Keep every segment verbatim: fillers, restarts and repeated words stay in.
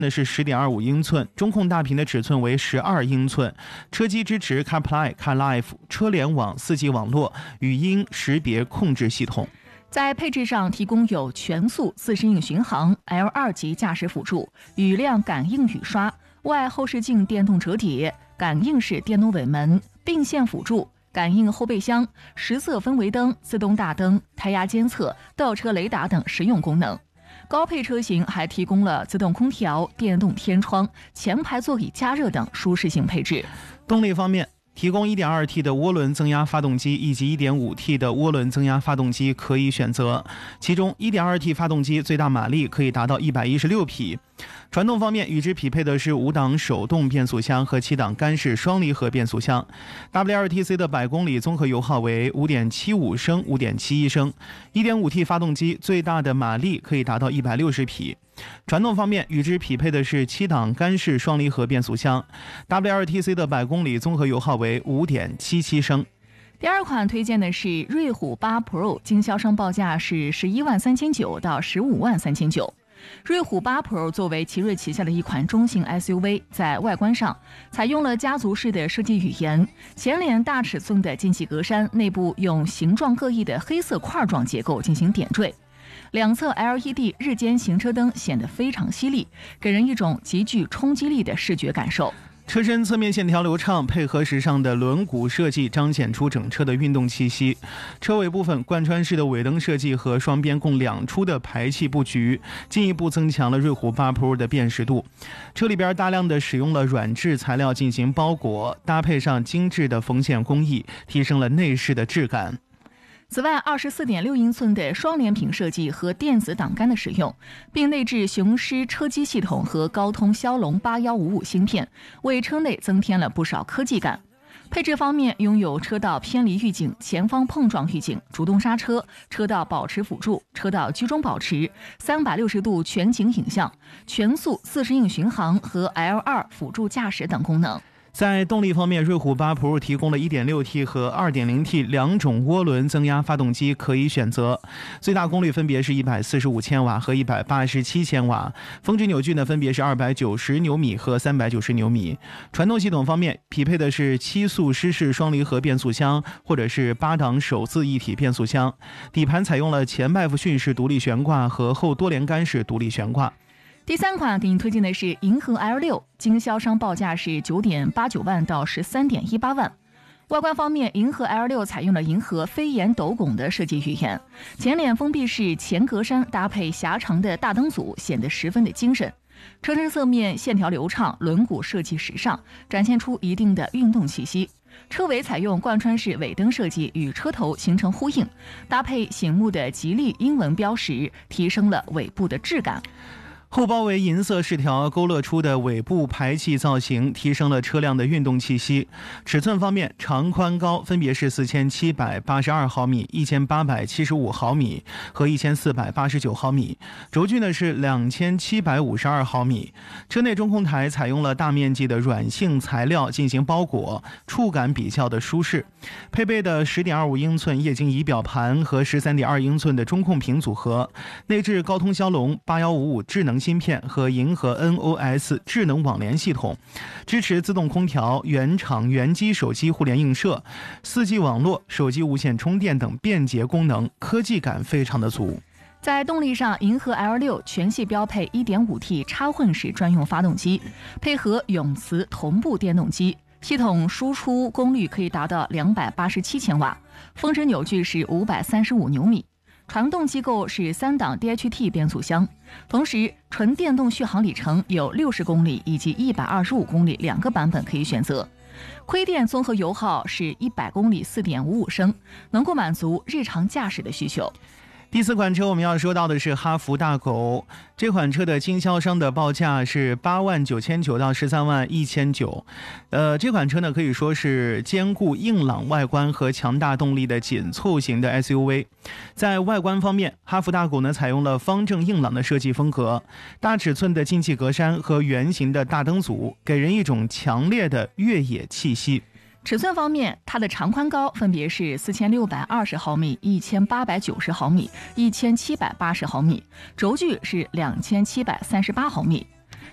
那是 十点二五英寸，中控大屏的尺寸为十二英寸，车机支持 CarPlay、CarLife、车联网、四 G 网络、语音识别控制系统。 在配置上提供有全速自适应巡航、L 二 级驾驶辅助、雨量感应雨刷、外后视镜电动折叠、感应式电动尾门、并线辅助、感应后备箱、实色氛围灯、自动大灯、胎压监测、倒车雷达等实用功能。高配车型还提供了自动空调、电动天窗、前排座椅加热等舒适性配置。 动力方面，提供 一点二 T 的涡轮增压发动机以及 一点五 T 的涡轮增压发动机可以选择，其中 一点二 T 发动机最大马力可以达到一百一十六匹。传动方面，与之匹配的是五档手动变速箱和七档干式双离合变速箱。 W L T C 的百公里综合油耗为 五点七五升、五点七一升。 一点五 T 发动机最大的马力可以达到一百六十匹。传动方面，与之匹配的是七档干式双离合变速箱。 W L T C 的百公里综合油耗为 五点七七升。 第二款推荐的是瑞虎八 Pro， 经销商报价是十一万三千九到十五万三千九。瑞虎八 Pro 作为奇瑞旗下的一款中型 S U V， 在外观上采用了家族式的设计语言，前脸大尺寸的进气格栅，内部用形状各异的黑色块状结构进行点缀，两侧 L E D 日间行车灯显得非常犀利，给人一种极具冲击力的视觉感受。 车身侧面线条流畅，配合时尚的轮毂设计，彰显出整车的运动气息。车尾部分贯穿式的尾灯设计和双边共两出的排气布局，进一步增强了瑞虎八 Pro 的辨识度。车里边大量的使用了软质材料进行包裹，搭配上精致的缝线工艺，提升了内饰的质感。 此外 二十四点六英寸的双联屏设计和电子档杆的使用，并内置雄狮车机系统和高通骁龙八一五五芯片，为车内增添了不少科技感。配置方面，拥有车道偏离预警、前方碰撞预警、主动刹车、车道保持辅助、车道居中保持、三百六十度全景影像、全速自适应巡航和 L 二 辅助驾驶等功能。 在动力方面，瑞虎八 Pro 提供了 一点六 T 和 二点零 T 两种涡轮增压发动机可以选择，最大功率分别是一百四十五千瓦和一百八十七千瓦，峰值扭矩呢分别是二百九十牛米和三百九十牛米。传动系统方面，匹配的是七速湿式双离合变速箱或者是八档手自一体变速箱，底盘采用了前麦弗逊式独立悬挂和后多连杆式独立悬挂。 第三款给您推荐的是银河 L 六， 经销商报价是九点八九万到十三点一八万。外观方面，银河 L 六 采用了银河飞檐斗拱的设计语言，前脸封闭式前格栅搭配狭长的大灯组，显得十分的精神。车身侧面线条流畅，轮毂设计时尚，展现出一定的运动气息。车尾采用贯穿式尾灯设计，与车头形成呼应，搭配醒目的吉利英文标识，提升了尾部的质感。 后包围银色饰条勾勒出的尾部排气造型，提升了车辆的运动气息。尺寸方面，长宽高分别是四千七百八十二毫米、一千八百七十五毫米和一千四百八十九毫米，轴距呢是两千七百五十二毫米。车内中控台采用了大面积的软性材料进行包裹，触感比较的舒适。配备的 十点二五英寸液晶仪表盘和 十三点二英寸的中控屏组合，内置高通骁龙八一五五智能芯片和银河 N O S 智能网联系统，支持自动空调、原厂原机手机互联映射、四 G 网络、手机无线充电等便捷功能，科技感非常的足。 在动力上，银河 L 六 全系标配 一点五 T 插混式专用发动机，配合永磁同步电动机，系统输出功率可以达到两百八十七千瓦，峰值扭矩是五百三十五牛米。传动机构是三档 D H T 变速箱，同时纯电动续航里程有六十公里以及一百二十五公里两个版本可以选择。亏电综合油耗是一百公里 四点五五升，能够满足日常驾驶的需求。 第四款车我们要说到的是哈弗大狗，这款车的经销商的报价是八万九千九到十三万一千九。呃，这款车呢可以说是兼顾硬朗外观和强大动力的紧凑型的 S U V。在外观方面，哈弗大狗呢采用了方正硬朗的设计风格，大尺寸的进气格栅和圆形的大灯组，给人一种强烈的越野气息。 尺寸方面，它的长宽高分别是四千六百二十毫米、一千八百九十毫米、一千七百八十毫米，轴距是两千七百三十八毫米。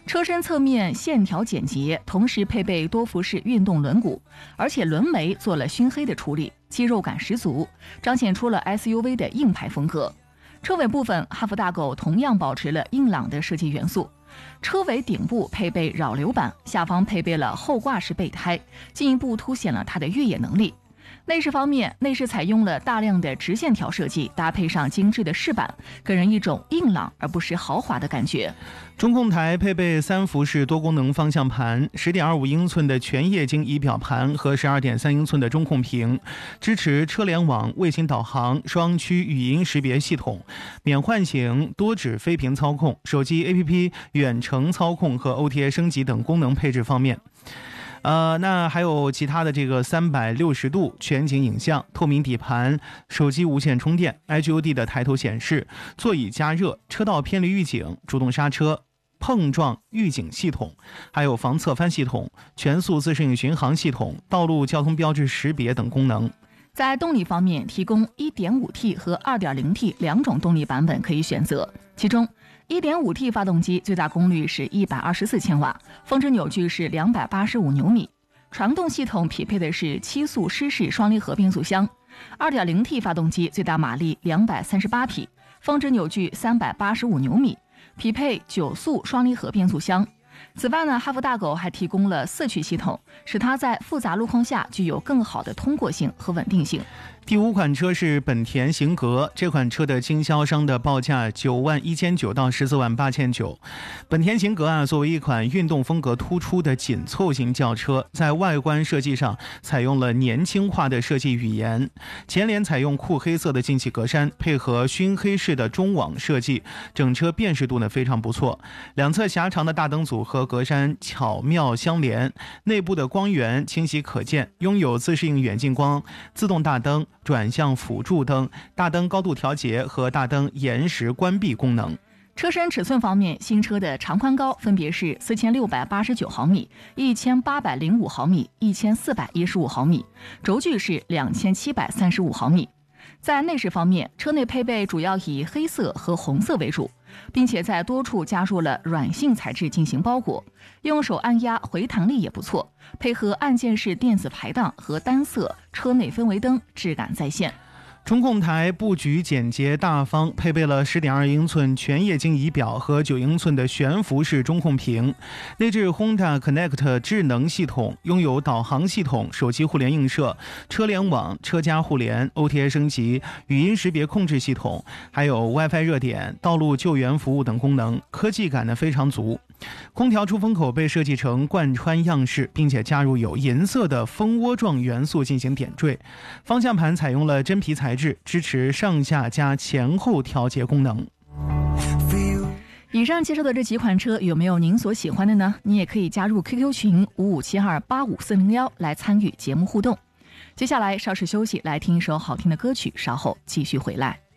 车身侧面线条简洁，同时配备多辐式运动轮毂，而且轮眉做了熏黑的处理，肌肉感十足，彰显出了 S U V 的硬派风格。车尾部分，哈弗大狗同样保持了硬朗的设计元素，车尾顶部配备扰流板，下方配备了后挂式备胎，进一步凸显了它的越野能力。内饰方面，内饰采用了大量的直线条设计，搭配上精致的饰板，给人一种硬朗而不失豪华的感觉。 中控台配备三辐式多功能方向盘， 十点二五英寸的全液晶仪表盘和 十二点三英寸的中控屏，支持车联网、卫星导航、双区语音识别系统，免唤醒、多指飞屏操控、手机 A P P 远程操控和 O T A 升级等功能配置方面。呃，那还有其他的这个三百六十度全景影像、透明底盘、手机无线充电、H U D 的抬头显示、座椅加热、车道偏离预警、主动刹车、碰撞预警系统，还有防侧翻系统、全速自适应巡航系统、道路交通标志识别等功能。 在动力方面，提供 一点五 T 和 二点零 T 两种动力版本可以选择，其中 一点五 T 发动机最大功率是一百二十四千瓦，峰值扭矩是两百八十五牛米，传动系统匹配的是七速湿式双离合变速箱。 二点零 T 发动机最大马力两百三十八匹，峰值扭矩三百八十五牛米，匹配九速双离合变速箱。此外呢，哈弗大狗还提供了四驱系统，使它在复杂路况下具有更好的通过性和稳定性。 第五款车是本田型格，这款车的经销商的报价九万一千九到十四万八千九。本田型格啊，作为一款运动风格突出的紧凑型轿车，在外观设计上采用了年轻化的设计语言。前脸采用酷黑色的进气格栅，配合熏黑式的中网设计，整车辨识度呢非常不错。两侧狭长的大灯组和格栅巧妙相连，内部的光源清晰可见，拥有自适应远近光、自动大灯、转向辅助灯、大灯高度调节和大灯延时关闭功能。 车身尺寸方面，新车的长宽高分别是四千六百八十九毫米、一千八百零五毫米、一千四百一十五毫米，轴距是两千七百三十五毫米。在内饰方面，车内配备主要以黑色和红色为主，并且在多处加入了软性材质进行包裹，用手按压回弹力也不错，配合按键式电子排档和单色车内氛围灯，质感在线。 中控台布局简洁大方，配备了 十点二英寸全液晶仪表和九英寸的悬浮式中控屏，内置 Honda Connect 智能系统，拥有导航系统、手机互联映射、车联网、车家互联、O T A 升级、语音识别控制系统，还有 WiFi 热点、道路救援服务等功能，科技感呢非常足。空调出风口被设计成贯穿样式，并且加入有银色的蜂窝状元素进行点缀。方向盘采用了真皮材质，支持上下加前后调节功能。 以上介绍的这几款车有没有您所喜欢的呢？你也可以加入 Q Q 群五五七二八五四零幺来参与节目互动。接下来稍事休息，来听一首好听的歌曲，稍后继续回来。